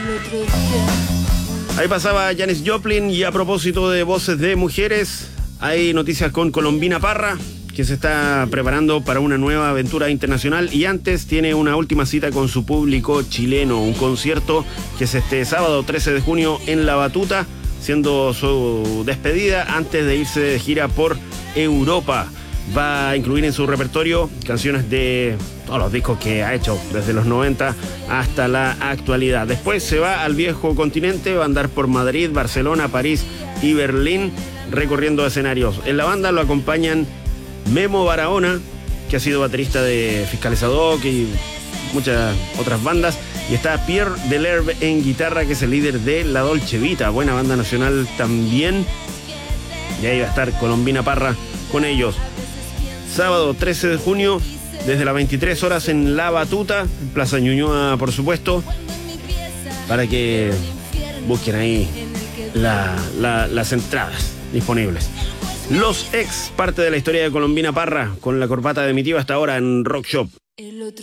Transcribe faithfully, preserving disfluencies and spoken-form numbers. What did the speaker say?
Ahí pasaba Janis Joplin, y a propósito de voces de mujeres, hay noticias con Colombina Parra, que se está preparando para una nueva aventura internacional y antes tiene una última cita con su público chileno, un concierto que es este sábado trece de junio en La Batuta, siendo su despedida antes de irse de gira por Europa. Va a incluir en su repertorio canciones de todos los discos que ha hecho desde los noventa hasta la actualidad. Después se va al viejo continente, va a andar por Madrid, Barcelona, París y Berlín recorriendo escenarios. En la banda lo acompañan Memo Barahona, que ha sido baterista de Fiscalizador y muchas otras bandas, y está Pierre Delerve en guitarra, que es el líder de La Dolce Vita, buena banda nacional también, y ahí va a estar Colombina Parra con ellos. Sábado trece de junio, desde las veintitrés horas en La Batuta, en Plaza Ñuñoa, por supuesto, para que busquen ahí la, la, las entradas disponibles. Los Ex, parte de la historia de Colombina Parra, con la corbata de mi tío hasta ahora en Rock Shop.